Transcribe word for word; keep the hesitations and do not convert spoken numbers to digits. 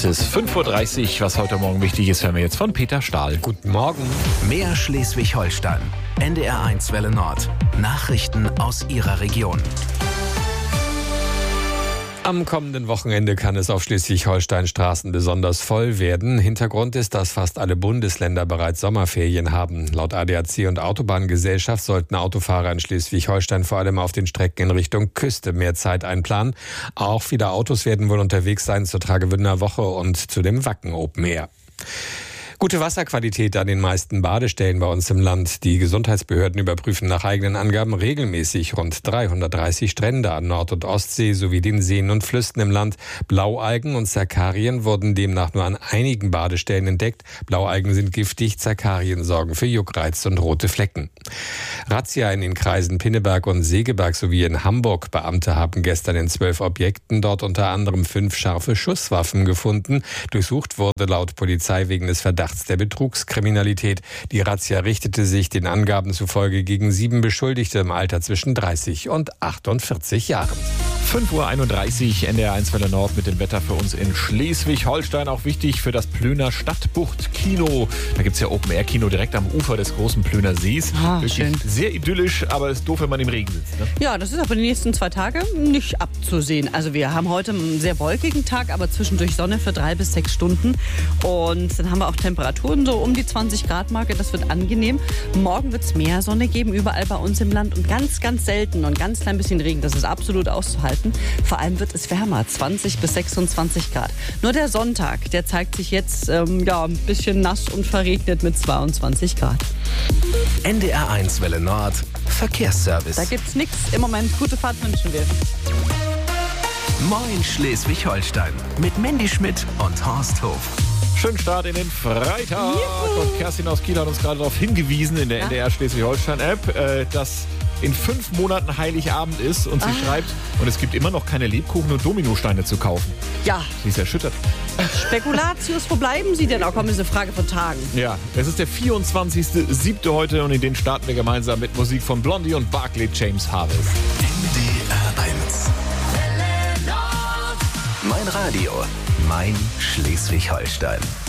Es ist fünf Uhr dreißig, was heute Morgen wichtig ist, hören wir jetzt von Peter Stahl. Guten Morgen. Mehr Schleswig-Holstein. N D R eins Welle Nord. Nachrichten aus Ihrer Region. Am kommenden Wochenende kann es auf Schleswig-Holstein-Straßen besonders voll werden. Hintergrund ist, dass fast alle Bundesländer bereits Sommerferien haben. Laut A D A C und Autobahngesellschaft sollten Autofahrer in Schleswig-Holstein vor allem auf den Strecken in Richtung Küste mehr Zeit einplanen. Auch viele Autos werden wohl unterwegs sein zur Travemünder Woche und zu dem Wacken Open Air. Gute Wasserqualität an den meisten Badestellen bei uns im Land. Die Gesundheitsbehörden überprüfen nach eigenen Angaben regelmäßig rund dreihundertdreißig Strände an Nord- und Ostsee sowie den Seen und Flüssen im Land. Blaualgen und Zerkarien wurden demnach nur an einigen Badestellen entdeckt. Blaualgen sind giftig, Zerkarien sorgen für Juckreiz und rote Flecken. Razzia in den Kreisen Pinneberg und Segeberg sowie in Hamburg. Beamte haben gestern in zwölf Objekten dort unter anderem fünf scharfe Schusswaffen gefunden. Durchsucht wurde laut Polizei wegen des Verdachts der Betrugskriminalität. Die Razzia richtete sich den Angaben zufolge gegen sieben Beschuldigte im Alter zwischen dreißig und achtundvierzig Jahren. fünf Uhr einunddreißig, N D R eins Welle Nord mit dem Wetter für uns in Schleswig-Holstein. Auch wichtig für das Plöner Stadtbucht-Kino. Da gibt es ja Open-Air-Kino direkt am Ufer des großen Plöner Sees. Ah, Wirklich schön. Sehr idyllisch, aber ist doof, wenn man im Regen sitzt. Ne? Ja, das ist aber die nächsten zwei Tage nicht abzusehen. Also wir haben heute einen sehr wolkigen Tag, aber zwischendurch Sonne für drei bis sechs Stunden. Und dann haben wir auch Temperaturen so um die zwanzig Grad Marke. Das wird angenehm. Morgen wird es mehr Sonne geben, überall bei uns im Land. Und ganz, ganz selten und ganz klein bisschen Regen. Das ist absolut auszuhalten. Vor allem wird es wärmer, zwanzig bis sechsundzwanzig Grad. Nur der Sonntag, der zeigt sich jetzt ähm, ja, ein bisschen nass und verregnet mit zweiundzwanzig Grad. N D R eins Welle Nord. Verkehrsservice. Da gibt's nichts im Moment. Gute Fahrt wünschen wir. Moin Schleswig-Holstein. Mit Mandy Schmidt und Horst Hof. Schönen Start in den Freitag. Juhu. Und Kerstin aus Kiel hat uns gerade darauf hingewiesen in der Ja. N D R Schleswig-Holstein-App, äh, dass in fünf Monaten Heiligabend ist. Und sie Ah. schreibt, und es gibt immer noch keine Lebkuchen und Dominosteine zu kaufen. Ja, Sie ist erschüttert. Spekulatius, wo bleiben Sie denn? Auch komm, ist eine Frage von Tagen. Ja, es ist der vierundzwanzigste siebte heute und in den starten wir gemeinsam mit Musik von Blondie und Barclay James Harvest. N D R eins. Mein Radio. Mein Schleswig-Holstein.